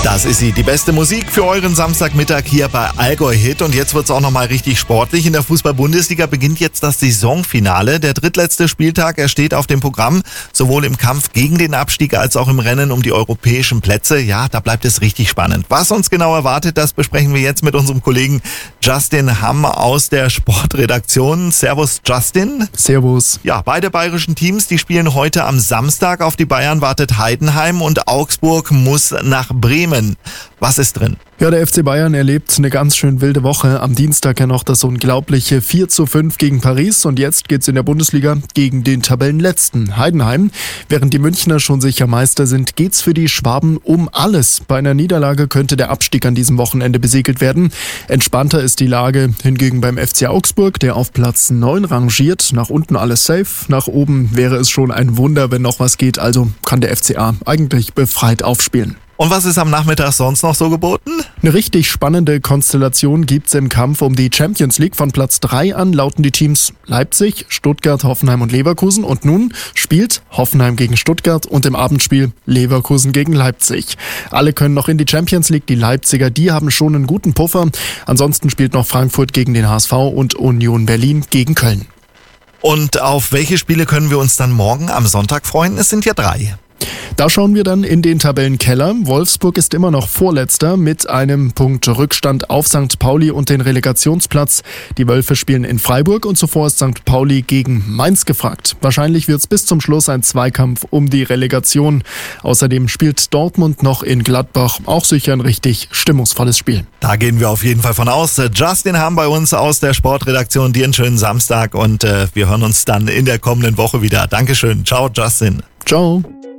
Das ist sie, die beste Musik für euren Samstagmittag hier bei Allgäu Hit. Und jetzt wird's auch nochmal richtig sportlich. In der Fußball-Bundesliga beginnt jetzt das Saisonfinale. Der drittletzte Spieltag, er steht auf dem Programm, sowohl im Kampf gegen den Abstieg als auch im Rennen um die europäischen Plätze. Ja, da bleibt es richtig spannend. Was uns genau erwartet, das besprechen wir jetzt mit unserem Kollegen Justin Hamm aus der Sportredaktion. Servus Justin. Servus. Ja, beide bayerischen Teams, die spielen heute am Samstag. Auf die Bayern wartet Heidenheim und Augsburg muss nach Bremen. Was ist drin? Ja, der FC Bayern erlebt eine ganz schön wilde Woche. Am Dienstag ja noch das unglaubliche 4:5 gegen Paris und jetzt geht's in der Bundesliga gegen den Tabellenletzten Heidenheim. Während die Münchner schon sicher Meister sind, geht's für die Schwaben um alles. Bei einer Niederlage könnte der Abstieg an diesem Wochenende besegelt werden. Entspannter ist die Lage hingegen beim FC Augsburg, der auf Platz 9 rangiert. Nach unten alles safe, nach oben wäre es schon ein Wunder, wenn noch was geht. Also kann der FCA eigentlich befreit aufspielen. Und was ist am Nachmittag sonst noch so geboten? Eine richtig spannende Konstellation gibt's im Kampf um die Champions League. Von Platz 3 an lauten die Teams Leipzig, Stuttgart, Hoffenheim und Leverkusen. Und nun spielt Hoffenheim gegen Stuttgart und im Abendspiel Leverkusen gegen Leipzig. Alle können noch in die Champions League. Die Leipziger, die haben schon einen guten Puffer. Ansonsten spielt noch Frankfurt gegen den HSV und Union Berlin gegen Köln. Und auf welche Spiele können wir uns dann morgen am Sonntag freuen? Es sind ja 3. Da schauen wir dann in den Tabellenkeller. Wolfsburg ist immer noch Vorletzter mit einem Punkt Rückstand auf St. Pauli und den Relegationsplatz. Die Wölfe spielen in Freiburg und zuvor ist St. Pauli gegen Mainz gefragt. Wahrscheinlich wird es bis zum Schluss ein Zweikampf um die Relegation. Außerdem spielt Dortmund noch in Gladbach. Auch sicher ein richtig stimmungsvolles Spiel. Da gehen wir auf jeden Fall von aus. Justin Hamm bei uns aus der Sportredaktion. Dir einen schönen Samstag und wir hören uns dann in der kommenden Woche wieder. Dankeschön. Ciao, Justin. Ciao.